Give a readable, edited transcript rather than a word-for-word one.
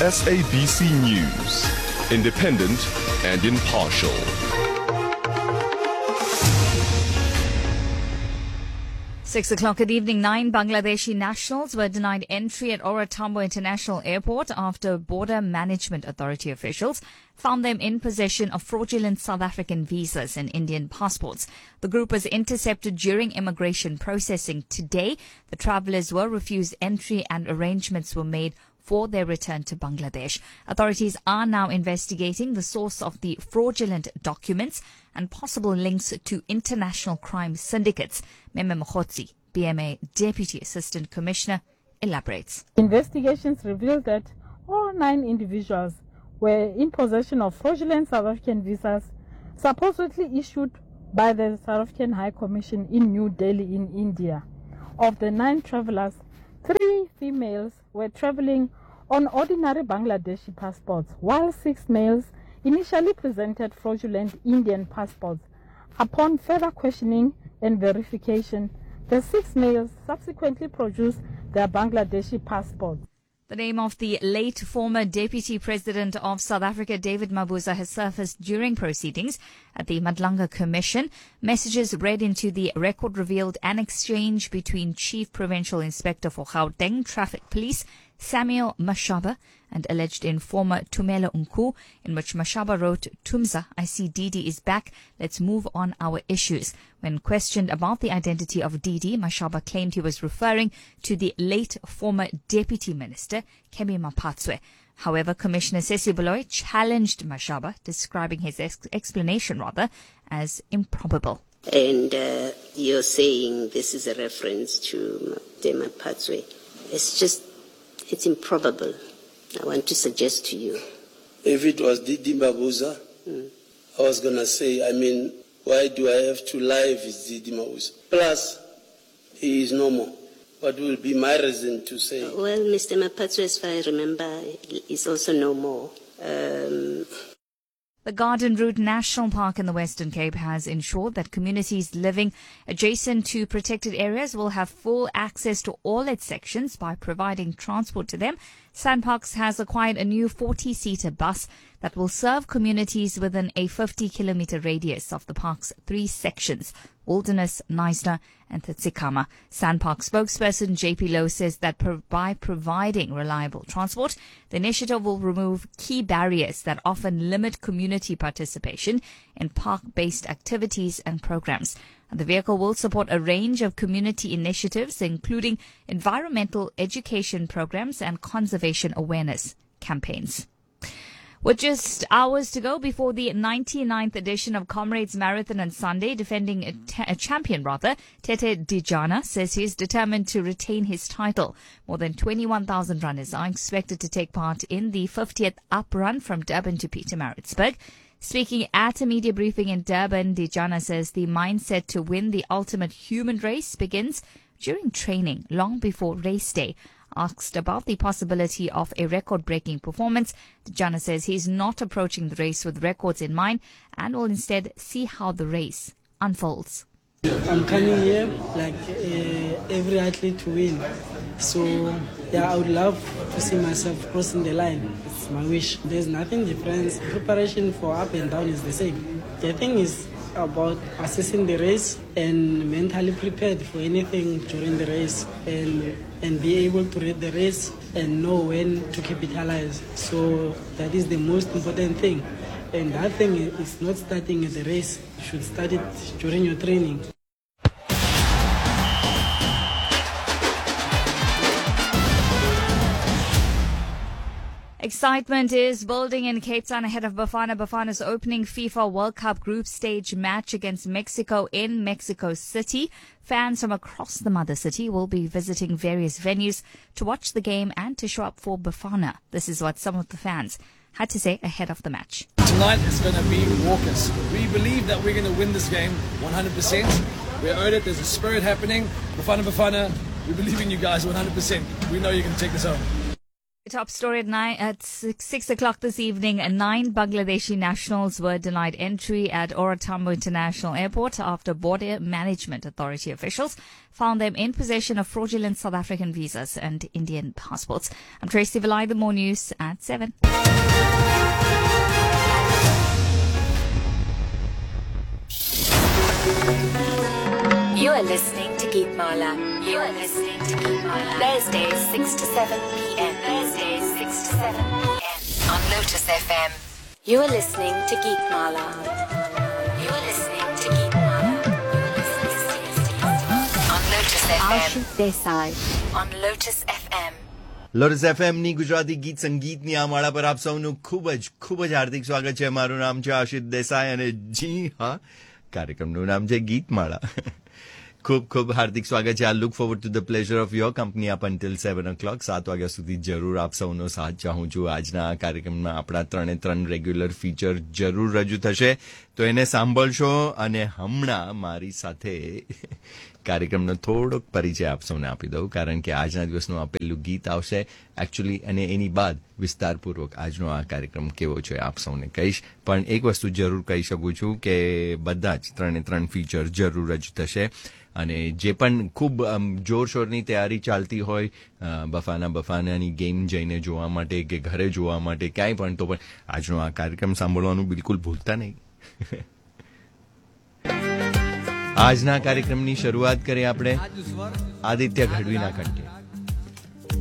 SABC News, independent and impartial. .00 good evening. 9 Bangladeshi nationals were denied entry at Ora Tambo International Airport after Border Management Authority officials found them in possession of fraudulent South African visas and Indian passports. The group was intercepted during immigration processing today. The travellers were refused entry and arrangements were made for their return to Bangladesh. Authorities are now investigating the source of the fraudulent documents and possible links to international crime syndicates. Meme Mokhotsi, BMA Deputy Assistant Commissioner, elaborates. Investigations revealed that all 9 individuals were in possession of fraudulent South African visas supposedly issued by the South African High Commission in New Delhi in India. Of the 9 travellers, 3 females were travelling on ordinary Bangladeshi passports, while 6 males initially presented fraudulent Indian passports. Upon further questioning and verification, the 6 males subsequently produced their Bangladeshi passports. The name of the late former Deputy President of South Africa, David Mabuza, has surfaced during proceedings at the Madlanga Commission. Messages read into the record revealed an exchange between Chief Provincial Inspector for Gauteng Traffic Police, Samuel Mashaba, and alleged informer Tumelo Unku, in which Mashaba wrote, "Tumza, I see Didi is back. Let's move on our issues." When questioned about the identity of Didi, Mashaba claimed he was referring to the late former Deputy Minister, Kemi Mapatswe. However, Commissioner Sesi Baloy challenged Mashaba, describing his explanation as improbable. And you're saying this is a reference to Kemi Mapatswe. It's improbable. I want to suggest to you. If it was Didi Mabuza, I was going to say, why do I have to lie if it's Didi Mabuza? Plus, he is no more. What will be my reason to say? Well, Mr. Mapatswe, as far as I remember, is also no more. The Garden Route National Park in the Western Cape has ensured that communities living adjacent to protected areas will have full access to all its sections by providing transport to them. SANParks has acquired a new 40-seater bus that will serve communities within a 50-kilometer radius of the park's 3 sections: Wilderness, Knysna and Tsitsikamma. SANPark spokesperson JP Lowe says that by providing reliable transport, the initiative will remove key barriers that often limit community participation in park-based activities and programs. The vehicle will support a range of community initiatives, including environmental education programs and conservation awareness campaigns. With just hours to go before the 99th edition of Comrades Marathon on Sunday, defending a champion, Tete Dijana says he is determined to retain his title. More than 21,000 runners are expected to take part in the 50th up run from Durban to Pietermaritzburg. Speaking at a media briefing in Durban, Dijana says the mindset to win the ultimate human race begins during training, long before race day. Asked about the possibility of a record-breaking performance, Dijana says he's not approaching the race with records in mind and will instead see how the race unfolds. I'm coming here like every athlete to win. So, I would love to see myself crossing the line. It's my wish. There's nothing different. Preparation for up and down is the same. The thing is about assessing the race and mentally prepared for anything during the race and be able to read the race and know when to capitalize. So that is the most important thing. And that thing is not starting at the race. You should start it during your training. Excitement is building in Cape Town ahead of Bafana's opening FIFA World Cup group stage match against Mexico in Mexico City. Fans from across the mother city will be visiting various venues to watch the game and to show up for Bafana. This is what some of the fans had to say ahead of the match. Tonight is going to be raucous. We believe that we're going to win this game 100%. We owed it. There's a spirit happening. Bafana, we believe in you guys 100%. We know you can take this home. Top story at 6 o'clock this evening. 9 Bangladeshi nationals were denied entry at Oratambo International Airport after Border Management Authority officials found them in possession of fraudulent South African visas and Indian passports. I'm Tracy Vilai, the More News at 7. You are listening to Geetmala. You are listening to Geetmala. Thursdays 6 to 7 p.m. Thursdays 6 to 7 p.m. on Lotus FM. You are listening to Geetmala. You are listening to Geetmala. On Lotus FM. Desai. On Lotus FM. Lotus એફએમની Gujarati ગીત સંગીતની આ માળા પર આપ સૌનું ખૂબ જ હાર્દિક સ્વાગત છે. મારું નામ છે આશિત દેસાઈ અને જી હા, કાર્યક્રમનું નામ છે ગીતમાળા. ખૂબ હાર્દિક સ્વાગત છે. I look forward to the pleasure of your company up until 7 o'clock. 7 વાગ્યા સુધી જરૂર આપ સૌનો સાથ ચાહું છું. આજના આ કાર્યક્રમમાં આપણા 3 રેગ્યુલર ફીચર જરૂર રજૂ થશે, તો એને સાંભળશો. અને હમણાં મારી સાથે કાર્યક્રમનો થોડોક પરિચય આપ સૌને આપી દઉં, કારણ કે આજના દિવસનું આ પહેલું ગીત આવશે એકચ્યુઅલી, અને એની બાદ વિસ્તારપૂર્વક આજનો આ કાર્યક્રમ કેવો છે આપ સૌને કહીશ. પણ એક વસ્તુ જરૂર કહી શકું છું કે બધા જ 3 ફીચર જરૂર રજૂ થશે. અને જે પણ ખૂબ જોરશોરની તૈયારી ચાલતી હોય બફાનાની ગેમ જઈને જોવા માટે કે ઘરે જોવા માટે ક્યાંય પણ, તો પણ આજનો આ કાર્યક્રમ સાંભળવાનું બિલકુલ ભૂલતા નહીં. આજના કાર્યક્રમની શરૂઆત કરીએ આપણે આદિત્ય ગઢવીના કંઠે.